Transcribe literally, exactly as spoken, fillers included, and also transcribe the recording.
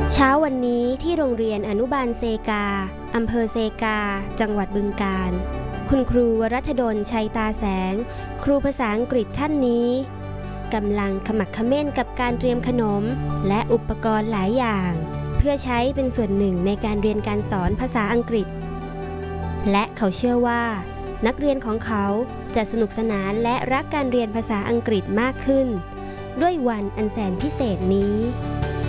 เช้าวันนี้ที่โรงเรียนอนุบาลเซกาอำเภอเซกาจังหวัดบึงกาฬคุณครูวรัตดลชัยตาแสงครูภาษาอังกฤษท่านนี้กำลังขมักเขม้นกับการเตรียมขนมและอุปกรณ์หลายอย่างเพื่อใช้เป็นส่วนหนึ่งในการเรียนการสอนภาษาอังกฤษและเขาเชื่อว่านักเรียนของเขาจะสนุกสนานและรักการเรียนภาษาอังกฤษมากขึ้นด้วยวันอันแสนพิเศษนี้